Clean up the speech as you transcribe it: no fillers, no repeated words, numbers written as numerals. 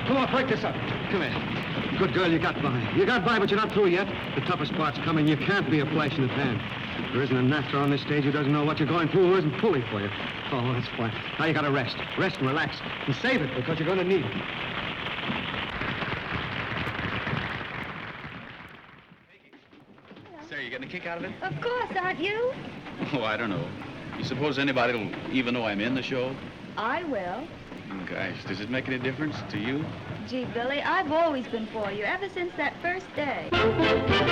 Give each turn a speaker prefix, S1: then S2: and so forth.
S1: Come on, break this up. Come here. Good girl, you got by. You got by, but you're not through yet. The toughest part's coming. You can't be a flash in the pan. There isn't an actor on this stage who doesn't know what you're going through, who isn't pulling for you. Oh, that's fine. Now you gotta rest. Rest and relax. And save it, because you're gonna need it.
S2: Say, you getting a kick out of it?
S3: Of course, aren't you?
S2: Oh, I don't know. You suppose anybody will even know I'm in the show?
S3: I will.
S2: Gosh, does it make any difference to you?
S3: Gee, Billy, I've always been for you, ever since that first day.